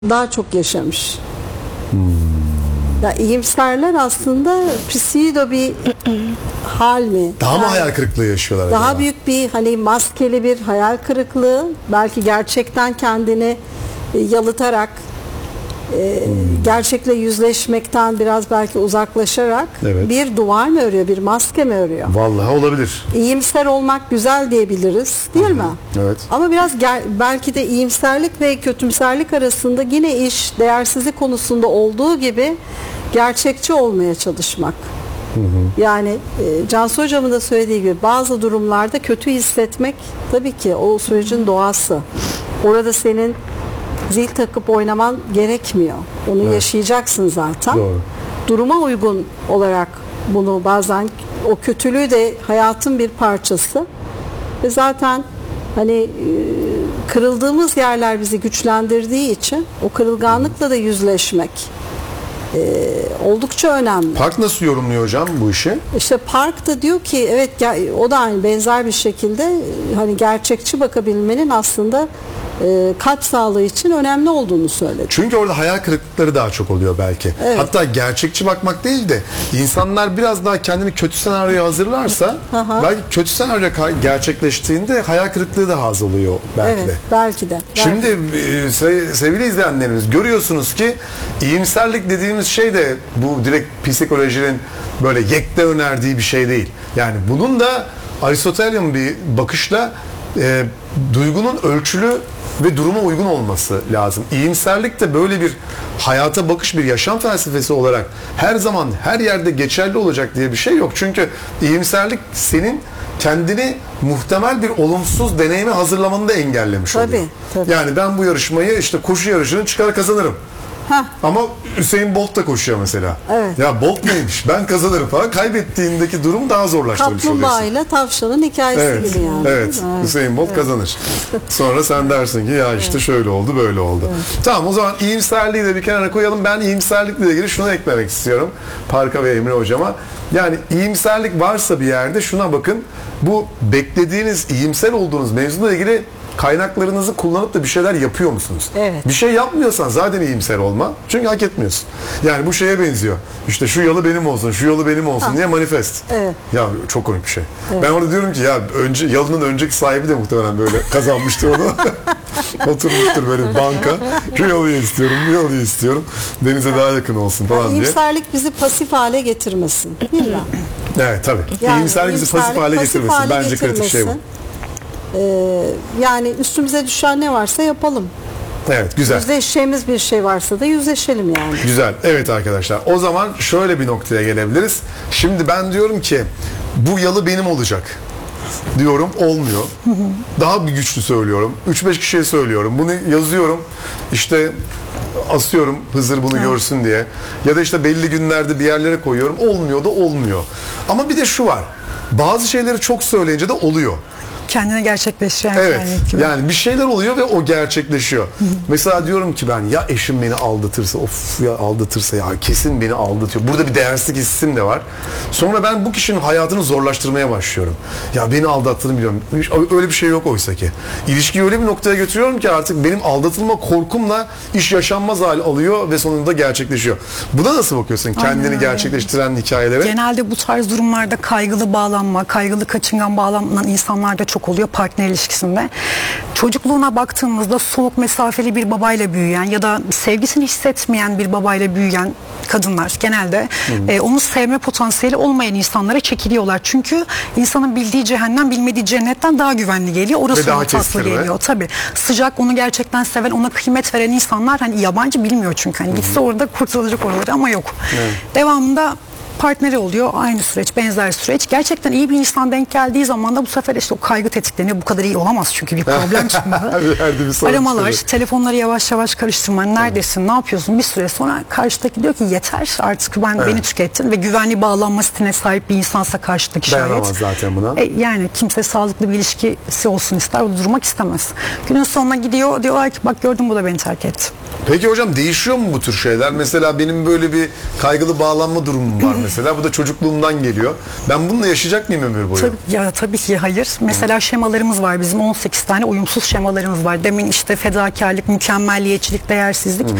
daha çok yaşamış. Ya iyimserler aslında pseudo bir hal mi? Daha mı Yani hayal kırıklığı yaşıyorlar daha acaba? büyük bir hani maskeli bir hayal kırıklığı, belki gerçekten kendini yalıtarak gerçekle yüzleşmekten biraz belki uzaklaşarak Evet. bir duvar mı örüyor, bir maske mi örüyor? Vallahi olabilir. İyimser olmak güzel diyebiliriz, değil mi? Evet. Ama biraz belki de iyimserlik ve kötümserlik arasında yine iş değersizlik konusunda olduğu gibi gerçekçi olmaya çalışmak. Yani Cansu Hocam'ın da söylediği gibi bazı durumlarda kötü hissetmek tabii ki o sürecin doğası. Orada senin zil takıp oynaman gerekmiyor. Onu yaşayacaksın zaten. Doğru. Duruma uygun olarak bunu bazen, o kötülüğü de hayatın bir parçası. Ve zaten hani kırıldığımız yerler bizi güçlendirdiği için o kırılganlıkla da yüzleşmek oldukça önemli. Park nasıl yorumluyor hocam bu işi? İşte Park da diyor ki evet, o da aynı benzer bir şekilde hani gerçekçi bakabilmenin aslında kalp sağlığı için önemli olduğunu söyledi. Çünkü orada hayal kırıklıkları daha çok oluyor belki. Evet. Hatta gerçekçi bakmak değil de insanlar biraz daha kendini kötü senaryoya hazırlarsa belki kötü senaryo gerçekleştiğinde hayal kırıklığı da az oluyor belki Evet, de. belki de. Şimdi sevgili izleyenlerimiz, görüyorsunuz ki iyimserlik dediğimiz şey de bu direkt psikolojinin böyle yekte önerdiği bir şey değil. Yani bunun da Aristotelyan bir bakışla duygunun ölçülü ve duruma uygun olması lazım. İyimserlik de böyle bir hayata bakış, bir yaşam felsefesi olarak her zaman her yerde geçerli olacak diye bir şey yok. Çünkü iyimserlik senin kendini muhtemel bir olumsuz deneyime hazırlamanı da engellemiş oluyor. Tabii. Yani ben bu yarışmayı işte koşu yarışını çıkar kazanırım. Ama Hüseyin Bolt da koşuyor mesela. Evet. Ya Bolt neymiş? Ben kazanırım falan. Kaybettiğindeki durum daha zorlaştırmış oluyorsun. Kaplumbağa ile tavşanın hikayesi Evet, gibi yani. evet. Hüseyin Bolt kazanır. Sonra sen dersin ki ya işte şöyle oldu, böyle oldu. Tamam, o zaman iyimserliği de bir kenara koyalım. Ben iyimserlikle ilgili şunu eklemek istiyorum. Parka ve Emre hocama. Yani iyimserlik varsa bir yerde şuna bakın. Bu beklediğiniz, iyimser olduğunuz mevzuyla ilgili kaynaklarınızı kullanıp da bir şeyler yapıyor musunuz? Evet. Bir şey yapmıyorsan zaten iyimser olma. Çünkü hak etmiyorsun. Yani bu şeye benziyor. İşte şu yalı benim olsun, şu yalı benim olsun diye manifest. Evet. Ya çok komik bir şey. Evet. Ben orada diyorum ki ya yalının önceki sahibi de muhtemelen böyle kazanmıştır onu. Oturmuştur böyle bir banka. Şu yalıyı istiyorum, bu yalıyı istiyorum. Denize daha yakın olsun falan diye. İyimserlik bizi pasif hale getirmesin. Değil mi? Evet tabii. Yani İyimserlik bizi pasif hale getirmesin. Bence kritik şey bu. Yani üstümüze düşen ne varsa yapalım. Evet, güzel. Yüzleşeceğimiz bir şey varsa da yüzleşelim yani. Güzel. Evet arkadaşlar. O zaman şöyle bir noktaya gelebiliriz. Şimdi ben diyorum ki bu yalı benim olacak diyorum, olmuyor. Daha bir güçlü söylüyorum. 3-5 kişiye söylüyorum. Bunu yazıyorum. İşte asıyorum Hızır bunu görsün diye. Ya da işte belli günlerde bir yerlere koyuyorum. Olmuyor da olmuyor. Ama bir de şu var. Bazı şeyleri çok söyleyince de oluyor. Kendine gerçekleşiyor. Evet. Yani bir şeyler oluyor ve o gerçekleşiyor. Mesela diyorum ki ben ya eşim beni aldatırsa, of ya aldatırsa, ya kesin beni aldatıyor. Burada bir değersizlik hissim de var. Sonra ben bu kişinin hayatını zorlaştırmaya başlıyorum. Ya beni aldattığını biliyorum. Öyle bir şey yok oysa ki. İlişkiyi öyle bir noktaya götürüyorum ki artık benim aldatılma korkumla iş yaşanmaz hal alıyor ve sonunda gerçekleşiyor. Buna nasıl bakıyorsun? Kendini gerçekleştiren hikayelere? Genelde bu tarz durumlarda kaygılı bağlanma, kaygılı kaçıngan bağlanan insanlar da çok oluyor partner ilişkisinde. Çocukluğuna baktığımızda soğuk mesafeli bir babayla büyüyen ya da sevgisini hissetmeyen bir babayla büyüyen kadınlar genelde onu sevme potansiyeli olmayan insanlara çekiliyorlar. Çünkü insanın bildiği cehennem bilmediği cennetten daha güvenli geliyor. Orası ona tatlı geliyor. Tabii. Sıcak, onu gerçekten seven, ona kıymet veren insanlar hani yabancı bilmiyor çünkü. Hani gitse orada kurtulacak oraları ama yok. Devamında partneri oluyor. Aynı süreç, benzer süreç. Gerçekten iyi bir insan denk geldiği zaman da bu sefer işte o kaygı tetikleniyor. Bu kadar iyi olamaz çünkü bir problem çıkmadı. Aramalar, telefonları yavaş yavaş karıştırman. Neredesin, ne yapıyorsun? Bir süre sonra karşıdaki diyor ki yeter artık beni tükettin ve güvenli bağlanma stiline sahip bir insansa karşıdaki şayet. Dayanamaz zaten buna. Yani kimse sağlıklı bir ilişkisi olsun ister. O durmak istemez. Günün sonuna gidiyor. Diyorlar ki bak gördün bu da beni terk etti. Peki hocam değişiyor mu bu tür şeyler? Mesela benim böyle bir kaygılı bağlanma durumum var mesela. mesela. Bu da çocukluğumdan geliyor. Ben bununla yaşayacak mıyım ömür boyu? Tabii ki hayır. Mesela şemalarımız var bizim 18 tane uyumsuz şemalarımız var. Demin işte fedakarlık, mükemmelliyetçilik, değersizlik.